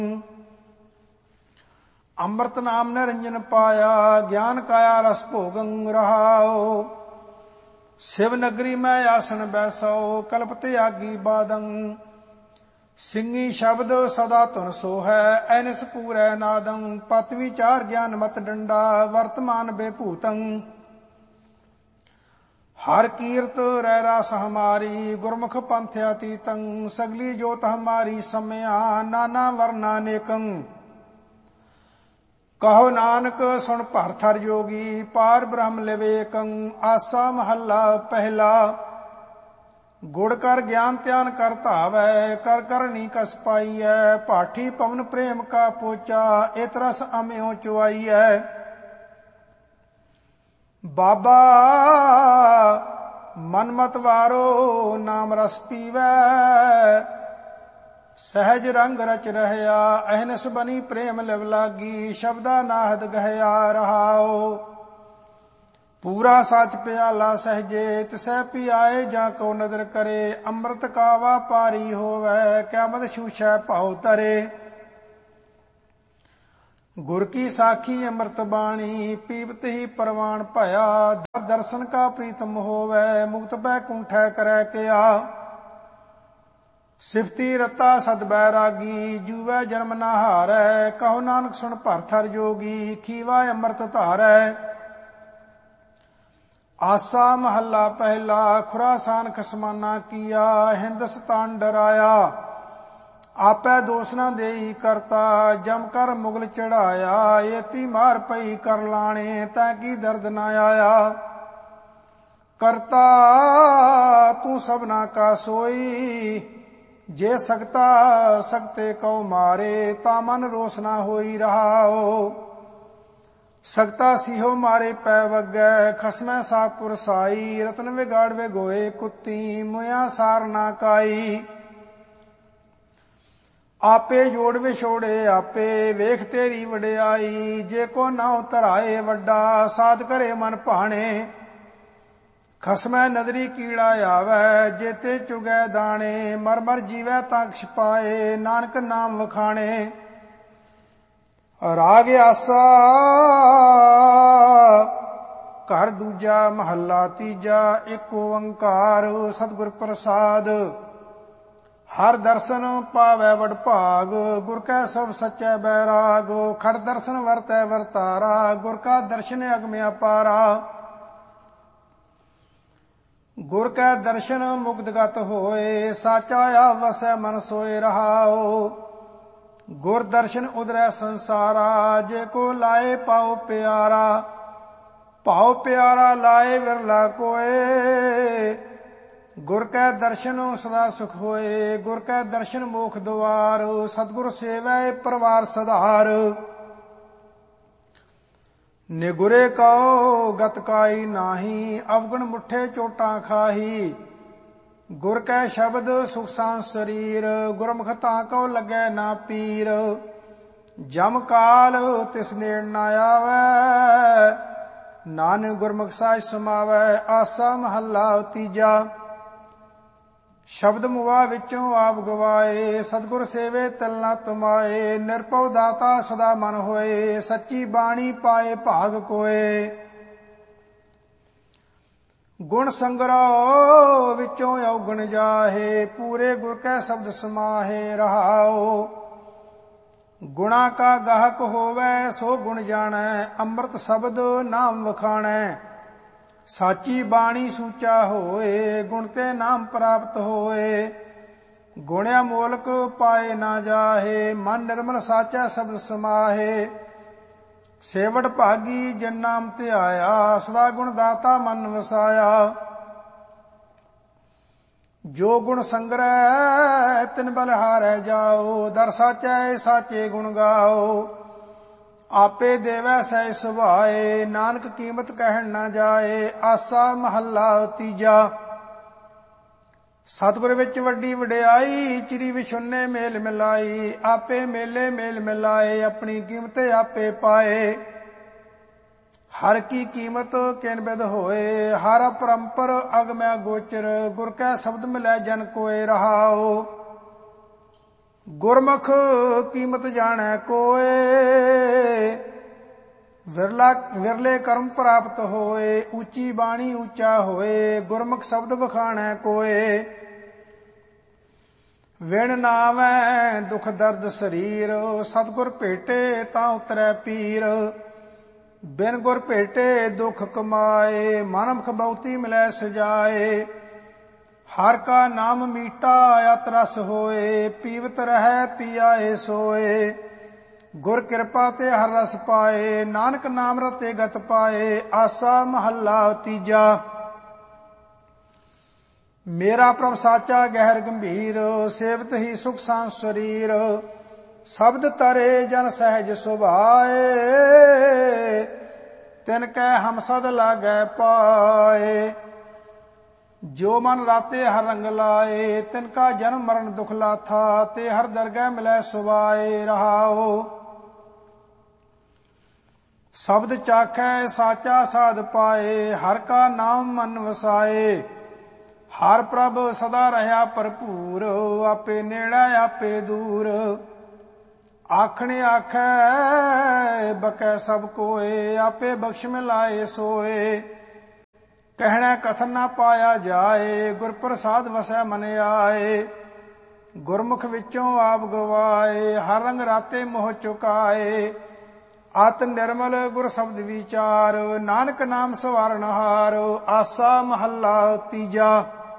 ਅੰਮ੍ਰਿਤ ਨਾਮ ਨਿਰੰਜਨ ਪਾਇਆ, ਗਿਆਨ ਕਾਇਆ ਰਸ ਭੋਗੰ ਰਹਾਉ। शिव नगरी मैं आसन बैसो, कल्प त्यागी बादं। सिंगी शब्द सदा धुन सो है, ऐनिस पूरै नादं। पत विचार ज्ञान मत डंडा, वर्तमान बेभूतं। हर कीर्त रह रास हमारी, गुरमुख पंथ अतीतं। सगली जोत हमारी सम्या, नाना वर्णा नेकं। कहो नानक सुन भरथर जोगी, पार ब्रह्म लिवेकं। आसा महला पहला, गुड़ कर ज्ञान ध्यान कर धावै, कर करनी कस पाई है। पाठी पवन प्रेम का पोचा, इत रस अम्यो चुआई है। बाबा मनमत वारो, नाम रस पीवै। सहज रंग रच रहया, अहनस बनी प्रेम लिव लागी। शब्दा नाहद गहया रहाओ, पूरा सच प्याला सहजे। तिसै पियाए जा को नदर करे, अमृत कावा पारी होवै। क्या मत छूछै भाव तरे, गुर की साखी अमृत बाणी। पीबत ही परवान भया, दर्शन का प्रीतम होवै। मुक्त बैकुंठै करै किया, सिफती रता सद बैरागी। जूवै जन्म ना हारै, कहो नानक सुन भरथर जोगी। खीवा अमृत धारै, आसा महला पहला। खुरासान खसमाना किया, हिंदुस्तान डराया। आपै दोष न देई करता, जम कर मुगल चढ़ाया। एती मार पई कर लाणे, तैकी दर्द न आया। करता तू सबना का सोई, जे सकता सकते कौ मारे। ता मन रोस ना होई रहाओ, सकता सिहो मारे पै वगै। खसमै सापुर साई, रतन विगाड़ वे गोए कुत्ती। मुया सार ना काई, आपे जोड़ विछोड़े आपे। वेख तेरी वडियाई, जे को नाउ धराए वड्डा। साध करे मन भाणे, खसमै नदरी कीड़ा आवै। जेते चुगै दाणे, मर मर जीवै ताक्ष पाए। नानक नाम वखाणे, राग आसा घर दूजा। महला तीजा, एक ओंकार सतगुर प्रसाद। हर दर्शन पावै वड भाग, गुर कै सब सच्चै बैराग। खड़ दर्शन वरतै वरतारा, गुर का दर्शन अगम्य अपारा। गुर कै दर्शन मुक्तगत होए, साचा आवसै मन सोए रहाओ। गुर दर्शन उदरै संसारा, जे को लाए पाओ प्यारा। भाव प्यारा लाए विरला कोए, गुर कै दर्शन सदा सुख होए। गुर कै दर्शन मोख द्वार, सतगुर सेवै परवार सधार। निगुरे कहो गत काई नाही, अवगुण मुठे चोटां खाही। गुर कै शब्द सुख सांस शरीर, गुरमुख तां को लगै ना पीर। जम काल तिस नेड़ ना आवै, नानक गुरमुख साज समावै। आसा महला तीजा, शब्द मुआ विचों आप गवाए। सतगुर सेवे तिल ना तुमाए, निरपौ दाता सदा मन होए। सच्ची बाणी पाए भाग कोए, गुण संग्रह विचों अवगुण जाहे। पूरे गुर कै शब्द समाहे रहाओ। गुणा का गाहक होवै, सो गुण जाणै। अमृत शब्द नाम वखाणै, साची बाणी सूचा होए। गुण ते नाम प्राप्त होए, गुणिया मोलक पाए ना जाहे। मन निर्मल साचा शब्द समाहे, सेवट भागी जिन नाम ध्याया। सदा गुण दाता मन वसाया, जो गुण संग्रह तिन बलिहारै जाओ। दर साचै साचे गुण गाओ, आपे देवै सह सुभाए। नानक कीमत कहन न जाए। आसा महला तीजा, सतगुर विच वड्डी वडियाई। चिरी विछुन्ने मेल मिलाई, आपे मेले मेल मिलाए। अपनी कीमत आपे पाए, हर की कीमत किन बिद होए। हर परंपर अगमय गोचर, गुर कै शब्द मिलै जन कोय रहाओ। ਗੁਰਮੁਖ ਕੀਮਤ ਜਾਣੈ ਕੋਏ, ਵਿਰਲੇ ਕਰਮ ਪ੍ਰਾਪਤ ਹੋਏ। ਉੱਚੀ ਬਾਣੀ ਉੱਚਾ ਹੋਏ, ਗੁਰਮੁਖ ਸ਼ਬਦ ਵਖਾਣੈ ਕੋਏ। ਵਿਣ ਨਾਵੈ ਦੁਖ ਦਰਦ ਸਰੀਰ, ਸਤਿਗੁਰ ਭੇਟੇ ਤਾਂ ਉਤਰੈ ਪੀਰ। ਬਿਨ ਗੁਰ ਭੇਟੇ ਦੁਖ ਕਮਾਏ, ਮਨਮੁਖ ਬਹੁਤੀ ਮਿਲੈ ਸਜਾਏ। ਹਰ ਕਾ ਨਾਮ ਮੀਟਾ ਅਤ ਰਸ ਹੋਏ, ਪੀਵਤ ਰਹੈ ਪੀਆਏ ਸੋਏ। ਗੁਰ ਕਿਰਪਾ ਤੇ ਹਰ ਰਸ ਪਾਏ, ਨਾਨਕ ਨਾਮ ਰਤੇ ਗਤ ਪਾਏ। ਆਸਾ ਮਹੱਲਾ ਤੀਜਾ। ਮੇਰਾ ਪ੍ਰਭ ਸਾਚਾ ਗਹਿਰ ਗੰਭੀਰ, ਸੇਵਤ ਹੀ ਸੁਖ ਸਾਂਦ ਸਰੀਰ। ਸ਼ਬਦ ਤਰੇ ਜਨ ਸਹਿਜ ਸੁਭਾਏ, ਤਿਨ ਕੈ ਹਮ ਸਦ ਲਾਗੈ ਪਾਏ। ਜੋ ਮਨ ਰਾਤੇ ਹਰ ਰੰਗ ਲਾਏ, ਤਿਨ ਕਾ ਜਨਮ ਮਰਨ ਦੁਖ ਲਾਥਾ। ਤੇ ਹਰ ਦਰਗਹਿ ਮਿਲੈ ਸੁਭਾਏ ਰਹਾਓ। ਸ਼ਬਦ ਚਾਖੈ ਸਾਚਾ ਸਾਧ ਪਾਏ, ਹਰ ਕਾ ਨਾਮ ਮਨ ਵਸਾਏ। ਹਰ ਪ੍ਰਭ ਸਦਾ ਰਹਾ ਭਰਪੂਰ, ਆਪੇ ਨੇੜੇ ਆਪੇ ਦੂਰ। ਆਖਣੇ ਆਖੈ ਬਕੈ ਸਭ ਕੋਏ, ਆਪੇ ਬਖਸ਼ ਮਿਲਾਏ ਸੋਏ। ਕਹਿਣਾ ਕਥਨ ਨਾ ਪਾਇਆ ਜਾਏ, ਗੁਰ ਪ੍ਰਸਾਦ ਵਸੈ ਮਨ ਆਏ। ਗੁਰਮੁਖ ਵਿੱਚੋਂ ਆਪ ਗਵਾਏ, ਹਰ ਰੰਗ ਰਾਤੇ ਮੋਹ ਚੁਕਾਏ। ਅਤ ਨਿਰਮਲ ਗੁਰ ਸ਼ਬਦ ਵਿਚਾਰ, ਨਾਨਕ ਨਾਮ ਸਵਾਰਨ ਹਾਰ। ਆਸਾ ਮਹੱਲਾ ਤੀਜਾ।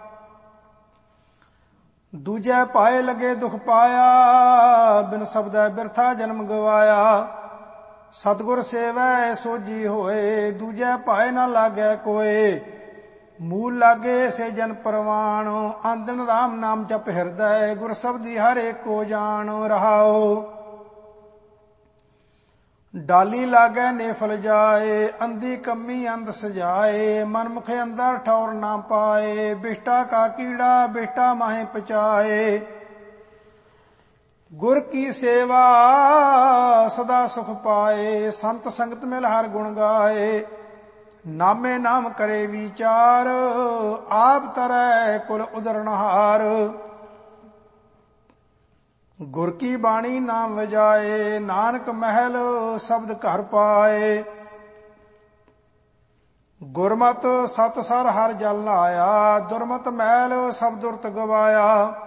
ਦੂਜੈ ਪਾਏ ਲਗੇ ਦੁਖ ਪਾਇਆ, ਬਿਨ ਸ਼ਬਦੈ ਬਿਰਥਾ ਜਨਮ ਗਵਾਇਆ। ਸਤਿਗੁਰ ਸੇਵੈ ਸੋਜੀ ਹੋਏ, ਦੂਜੈ ਪਾਏ ਨਾ ਲਾਗੈ ਕੋਏ। ਮੂਲ ਲਾਗੇ ਸੇ ਜਨ ਪਰਵਾਣ, ਆਂਦਨ ਰਾਮ ਨਾਮ ਜਪ ਹਿਰਦੈ। ਗੁਰ ਸ਼ਬਦੀ ਹਰ ਏਕੋ ਜਾਣ ਰਹਾਓ। ਡਾਲੀ ਲਾਗੈ ਨੇ ਫਲ ਜਾਏ, ਅੰਧੀ ਕੰਮੀ ਅੰਧ ਸਜਾਏ। ਮਨਮੁਖ ਅੰਦਰ ਠੌਰ ਨਾ ਪਾਏ, ਬਿਸ਼ਟਾ ਕਾ ਕੀੜਾ ਬਿਸ਼ਟਾ ਮਾਹੇ ਪਚਾਏ। ਗੁਰ ਕੀ ਸੇਵਾ ਸਦਾ ਸੁਖ ਪਾਏ, ਸੰਤ ਸੰਗਤ ਮਿਲ ਹਰ ਗੁਣ ਗਾਏ। ਨਾਮੇ ਨਾਮ ਕਰੇ ਵਿਚਾਰ, ਆਪ ਤਰੈ ਕੁਲ ਉਦਰਨਹਾਰ। ਗੁਰ ਕੀ ਬਾਣੀ ਨਾਮ ਵਜਾਏ, ਨਾਨਕ ਮਹਿਲ ਸ਼ਬਦ ਘਰ ਪਾਏ। ਗੁਰਮਤਿ ਸਤ ਸਰ ਹਰ ਜਲ ਨਾਇਆ, ਦੁਰਮਤਿ ਮੈਲ ਸਭ ਦੁਰਤ ਗਵਾਇਆ।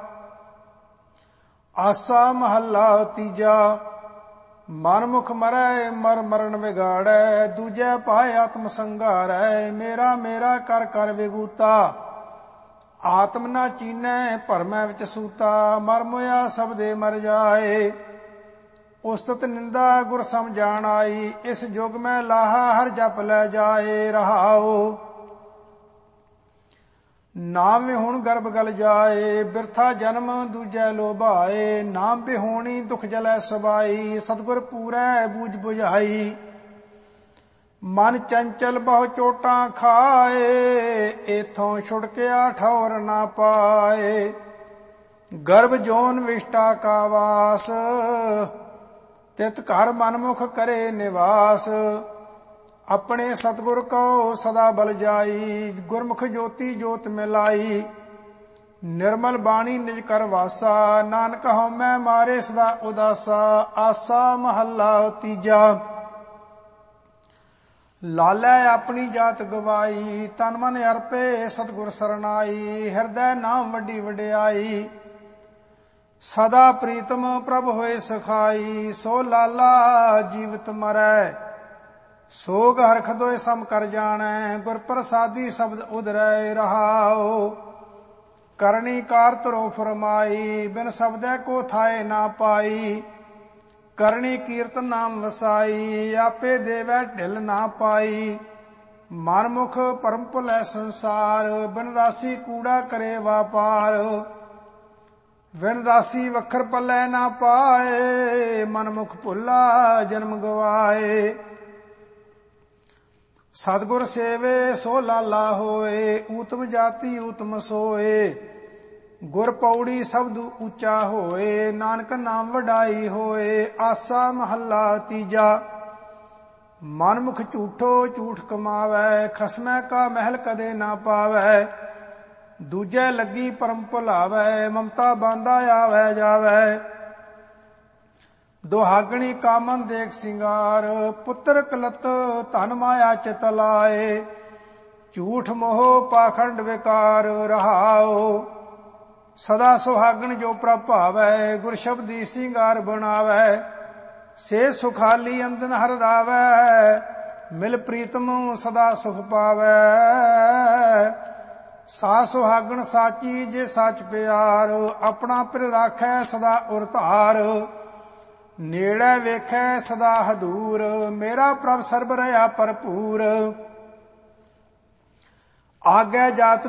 ਆਸਾ ਮਹੱਲਾ ਤੀਜਾ। ਮਨਮੁਖ ਮਰੈ ਮਰ ਮਰਨ ਵਿਗਾੜੈ, ਦੂਜੈ ਪਾਏ ਆਤਮ ਸੰਘਾਰੈ। ਮੇਰਾ ਮੇਰਾ ਕਰ ਕਰ ਵਿਗੂਤਾ, ਆਤਮ ਨਾ ਚੀਨੈ ਭਰਮੈ ਵਿੱਚ ਸੂਤਾ। ਮਰ ਮੁਆ ਸਬਦੇ ਮਰ ਜਾਏ, ਉਸਤਤ ਨਿੰਦਾ ਗੁਰ ਸਮਝਾਣ ਆਈ। ਇਸ ਜੁਗ ਮੈਂ ਲਾਹਾ ਹਰ ਜਪ ਲੈ ਜਾਏ ਰਹਾਓ। ਨਾਮ ਵਿਹੂਣ ਗਰਭ ਗਲ ਜਾਏ, ਬਿਰਥਾ ਜਨਮ ਦੂਜੈ ਲੋਭਾਏ। ਨਾਮ ਵਿਹੂਣੀ ਦੁਖ ਜਲੈ ਸਬਾਈ, ਸਤਿਗੁਰ ਪੂਰੈ ਬੂਝ ਬੁਝਾਈ। ਮਨ ਚੰਚਲ ਬਹੁ ਚੋਟਾਂ ਖਾਏ, ਏਥੋਂ ਛੁਟਕਿਆ ਠੌਰ ਨਾ ਪਾਏ। ਗਰਭ ਜੋਨ ਵਿਸ਼ਟਾ ਕਾ ਵਾਸ, ਤਿਤ ਘਰ ਮਨਮੁਖ ਕਰੇ ਨਿਵਾਸ। ਆਪਣੇ ਸਤਿਗੁਰ ਕੋ ਸਦਾ ਬਲ ਜਾਈ, ਗੁਰਮੁਖ ਜੋਤੀ ਜੋਤ ਮਿਲਾਈ। ਨਿਰਮਲ ਬਾਣੀ ਨਿਜ ਕਰ ਵਾਸਾ, ਨਾਨਕ ਹਉਮੈ ਮਾਰੇ ਸਦਾ ਉਦਾਸਾ। ਆਸਾ ਮਹੱਲਾ ਤੀਜਾ। ਲਾਲੈ ਆਪਣੀ ਜਾਤ ਗਵਾਈ, ਤਨ ਮਨ ਅਰਪੇ ਸਤਿਗੁਰ ਸਰਨਾਈ। ਹਿਰਦੈ ਨਾਮ ਵੱਡੀ ਵਡਿਆਈ, ਸਦਾ ਪ੍ਰੀਤਮ ਪ੍ਰਭ ਹੋਏ ਸਖਾਈ। ਸੋ ਲਾਲਾ ਜੀਵਤ ਮਰੈ, ਸੋਗ ਹਰਖ ਦੋਇ ਸਮ ਕਰ ਜਾਣੈ। ਗੁਰ ਪ੍ਰਸਾਦੀ ਸ਼ਬਦ ਉਦਰੈ ਰਹਾਓ। ਕਰਨੀ ਕਾਰ ਧਰੋ ਫਰਮਾਈ, ਬਿਨ ਸ਼ਬਦੈ ਕੋ ਥਾਏ ਨਾ ਪਾਈ। ਕਰਨੀ ਕੀਰਤਨ ਨਾਮ ਵਸਾਈ, ਆਪੇ ਦੇਵੈ ਢਿਲ ਨਾ ਪਾਈ। ਮਨਮੁਖ ਭਰਮ ਭੁਲੈ ਸੰਸਾਰ, ਬਿਨ ਰਾਸੀ ਕੂੜਾ ਕਰੇ ਵਾਪਾਰ। ਬਿਨ ਰਾਸੀ ਵਖਰ ਪੱਲੇ ਨਾ ਪਾਏ, ਮਨਮੁਖ ਭੁੱਲਾ ਜਨਮ ਗਵਾਏ। ਸਤਿਗੁਰ ਸੇਵੇ ਸੋ ਲਾਲਾ ਹੋਏ, ਊਤਮ ਜਾਤੀ ਊਤਮ ਸੋਏ। ਗੁਰ ਪੌੜੀ ਸ਼ਬਦ ਉੱਚਾ ਹੋਏ, ਨਾਨਕ ਨਾਮ ਵਡਾਈ ਹੋਏ। ਆਸਾ ਮਹੱਲਾ ਤੀਜਾ। ਮਨਮੁਖ ਝੂਠੋ ਝੂਠ ਕਮਾਵੈ, ਖਸਮੈ ਕਾ ਮਹਿਲ ਕਦੇ ਨਾ ਪਾਵੈ। ਦੂਜੈ ਲੱਗੀ ਪਰਮ ਭੁਲਾਵੈ, ਮਮਤਾ ਬਾਂਧਾ ਆਵੈ ਜਾਵੈ। ਦੁਹਾਗਣੀ ਕਾਮਨ ਦੇਖ ਸਿੰਗਾਰ, ਪੁੱਤਰ ਕਲਤ ਧਨ ਮਾਇਆ ਚਿਤ ਲਾਏ, ਝੂਠ ਮੋਹ ਪਾਖੰਡ ਵਿਕਾਰ ਰਹਾਓ। ਸਦਾ ਸੁਹਾਗਣ ਜੋ ਪ੍ਰਭ ਭਾਵੈ, ਗੁਰ ਸ਼ਬਦੀ ਸਿੰਗਾਰ ਬਣਾਵੈ, ਸੇ ਸੁਖਾਲੀ ਅੰਦਨ ਹਰ ਰਾਵੈ, ਮਿਲ ਪ੍ਰੀਤਮ ਸਦਾ ਸੁਖ ਪਾਵੈ। ਸਾ ਸੁਹਾਗਣ ਸਾਚੀ ਜੇ ਸੱਚ ਪਿਆਰ, ਆਪਣਾ ਪਿਰ ਰਾਖੈ ਸਦਾ ਉਰ ਧਾਰ, ਨੇੜੇ ਵੇਖੈ ਸਦਾ ਹਦੂਰ, ਮੇਰਾ ਪ੍ਰਭ ਸਰਬ ਰਹਾ ਭਰਪੂਰ। ਆਗੇ ਜਾਤ